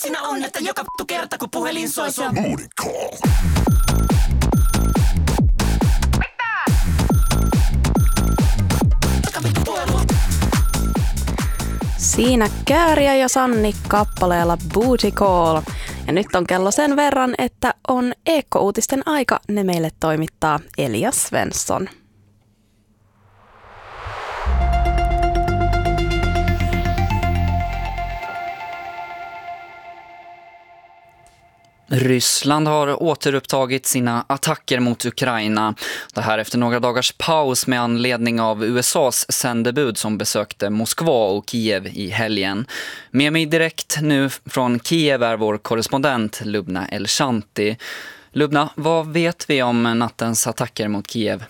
sinä on, että joka kerta kun puhelin soi se on Booty Call. Siinä Kääriä ja Sanni kappaleella Booty Call. Ja nyt on kello sen verran, että on Eekko-uutisten aika. Ne meille toimittaa Elias Svensson. Ryssland har återupptagit sina attacker mot Ukraina. Det här efter några dagars paus med anledning av USAs sändebud som besökte Moskva och Kiev i helgen. Med mig direkt nu från Kiev är vår korrespondent Lubna Elshanti. Lubna, vad vet vi om nattens attacker mot Kiev?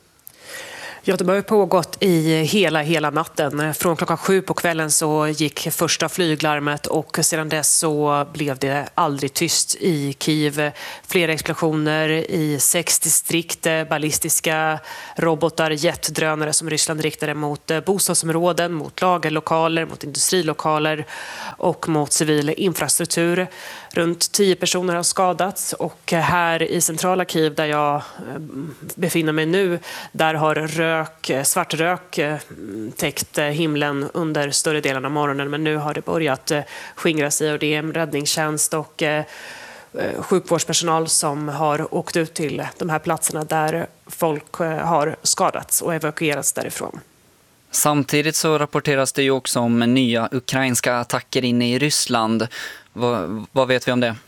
Ja, det har ju pågått i hela natten. Från klockan 7 på kvällen så gick första flyglarmet och sedan dess så blev det aldrig tyst i Kiev. Flera explosioner i 6 distrikt, ballistiska robotar, jetdrönare som Ryssland riktade mot bostadsområden, mot lagerlokaler, mot industrilokaler och mot civil infrastruktur. Runt 10 personer har skadats och här i centrala Kiev där jag befinner mig nu, där har svart rök täckt himlen under större delen av morgonen, men nu har det börjat skingra sig och det är en räddningstjänst och sjukvårdspersonal som har åkt ut till de här platserna där folk har skadats och evakuerats därifrån. Samtidigt så rapporteras det ju också om nya ukrainska attacker inne i Ryssland. Vad vet vi om det?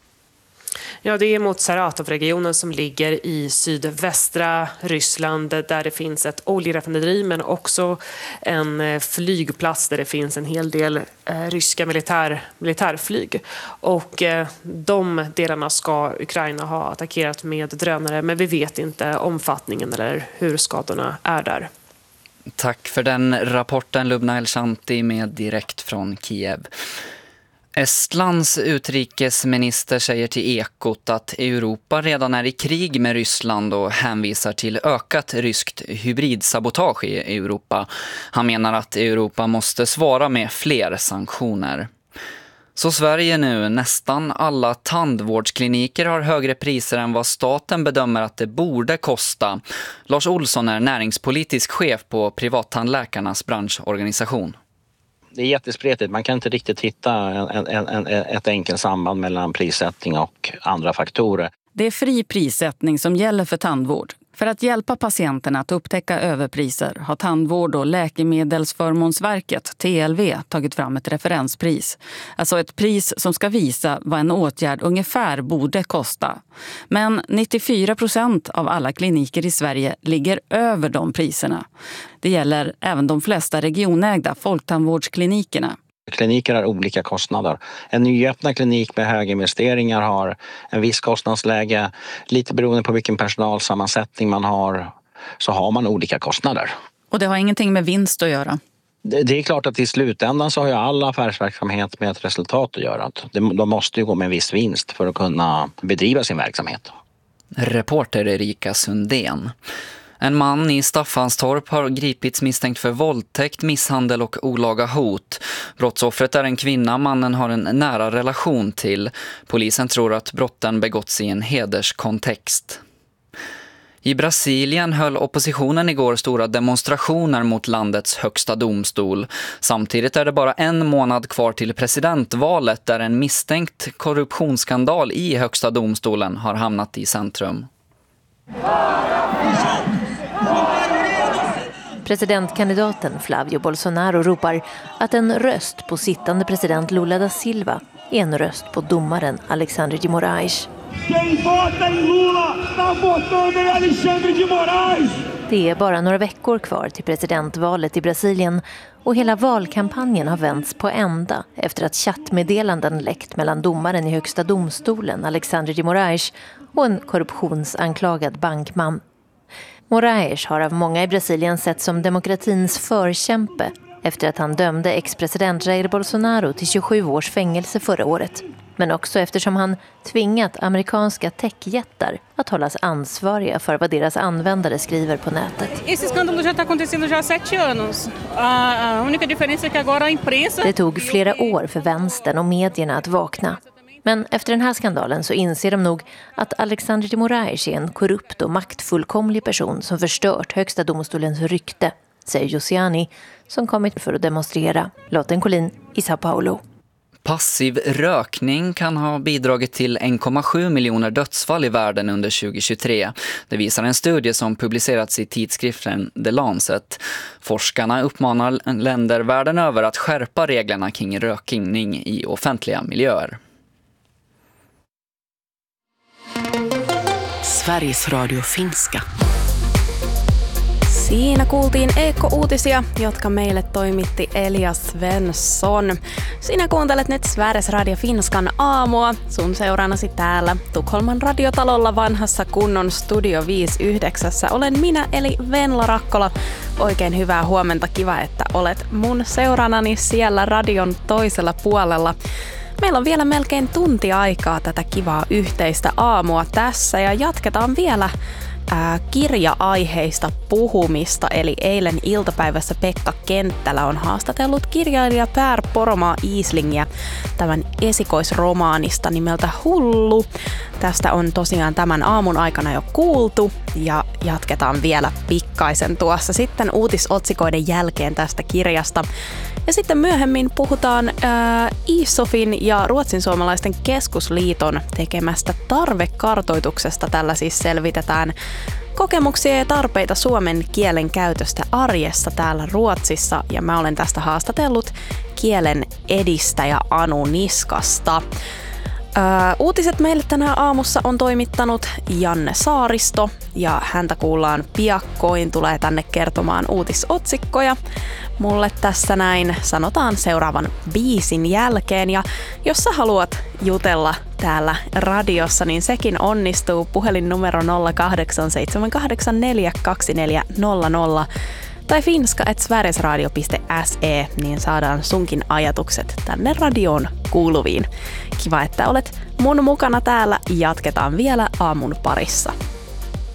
Ja, det är mot Saratov-regionen som ligger i sydvästra Ryssland där det finns ett oljeraffinaderi men också en flygplats där det finns en hel del ryska militärflyg. Och de delarna ska Ukraina ha attackerat med drönare, men vi vet inte omfattningen eller hur skadorna är där. Tack för den rapporten, Lubna Elshanti med direkt från Kiev. Estlands utrikesminister säger till Ekot att Europa redan är i krig med Ryssland och hänvisar till ökat ryskt hybridsabotage i Europa. Han menar att Europa måste svara med fler sanktioner. Så Sverige nu, nästan alla tandvårdskliniker har högre priser än vad staten bedömer att det borde kosta. Lars Olsson är näringspolitisk chef på privattandläkarnas branschorganisation. Det är jättespretigt. Man kan inte riktigt hitta ett enkelt samband mellan prissättning och andra faktorer. Det är fri prissättning som gäller för tandvård. För att hjälpa patienterna att upptäcka överpriser har Tandvård- och läkemedelsförmånsverket, TLV, tagit fram ett referenspris. Alltså ett pris som ska visa vad en åtgärd ungefär borde kosta. Men 94% av alla kliniker i Sverige ligger över de priserna. Det gäller även de flesta regionägda folktandvårdsklinikerna. Kliniker har olika kostnader. En nyöppnad klinik med höga investeringar har en viss kostnadsläge. Lite beroende på vilken personalsammansättning man har så har man olika kostnader. Och det har ingenting med vinst att göra? Det är klart att i slutändan så har ju all affärsverksamhet med ett resultat att göra. De måste ju gå med en viss vinst för att kunna bedriva sin verksamhet. Reporter Erika Sundén. En man i Staffanstorp har gripits misstänkt för våldtäkt, misshandel och olaga hot. Brottsoffret är en kvinna mannen har en nära relation till. Polisen tror att brotten begåtts i en hederskontext. I Brasilien höll oppositionen igår stora demonstrationer mot landets högsta domstol. Samtidigt är det bara en månad kvar till presidentvalet där en misstänkt korruptionsskandal i högsta domstolen har hamnat i centrum. Presidentkandidaten Flavio Bolsonaro ropar att en röst på sittande president Lula da Silva är en röst på domaren Alexandre de Moraes. Det är bara några veckor kvar till presidentvalet i Brasilien och hela valkampanjen har vänts på ända efter att chattmeddelanden läckt mellan domaren i högsta domstolen Alexandre de Moraes och en korruptionsanklagad bankman. Moraes har av många i Brasilien sett som demokratins förkämpe, efter att han dömde ex-president Jair Bolsonaro till 27 års fängelse förra året. Men också eftersom han tvingat amerikanska techjättar att hållas ansvariga för vad deras användare skriver på nätet. Det tog flera år för vänstern och medierna att vakna. Men efter den här skandalen så inser de nog att Alexandre de Moraes är en korrupt och maktfullkomlig person som förstört högsta domstolens rykte, säger Josiani som kommit för att demonstrera. Lotten Collin i Sao Paulo. Passiv rökning kan ha bidragit till 1,7 miljoner dödsfall i världen under 2023. Det visar en studie som publicerats i tidskriften The Lancet. Forskarna uppmanar länder världen över att skärpa reglerna kring rökning i offentliga miljöer. Sveriges Radio Finska. Siinä kuultiin Eko-uutisia, jotka meille toimitti Elias Svensson. Sinä kuuntelet nyt Sveriges Radio Finskan aamua. Sun seurannasi täällä Tukholman radiotalolla vanhassa kunnon Studio 59. Olen minä eli Venla Rakkola. Oikein hyvää huomenta, kiva että olet mun seurannani siellä radion toisella puolella. Meillä on vielä melkein tunti aikaa tätä kivaa yhteistä aamua tässä ja jatketaan vielä kirja-aiheista puhumista. Eli eilen iltapäivässä Pekka Kenttälä on haastatellut kirjailija Per Poromaa-Iislingiä tämän esikoisromaanista nimeltä Hullu. Tästä on tosiaan tämän aamun aikana jo kuultu ja jatketaan vielä pikkaisen tuossa sitten uutisotsikoiden jälkeen tästä kirjasta. Ja sitten myöhemmin puhutaan ISOFin ja Ruotsinsuomalaisten keskusliiton tekemästä tarvekartoituksesta. Tällä siis selvitetään kokemuksia ja tarpeita suomen kielen käytöstä arjessa täällä Ruotsissa. Ja mä olen tästä haastatellut kielen edistäjä Anu Niskasta. Uutiset meille tänään aamussa on toimittanut Janne Saaristo ja häntä kuullaan piakkoin, tulee tänne kertomaan uutisotsikkoja. Mulle tässä näin sanotaan seuraavan biisin jälkeen ja jos sä haluat jutella täällä radiossa, niin sekin onnistuu puhelinnumero 08784240 tai finska@sverigesradio.se, niin saadaan sunkin ajatukset tänne radioon kuuluviin. Kiva, että olet mun mukana täällä. Jatketaan vielä aamun parissa.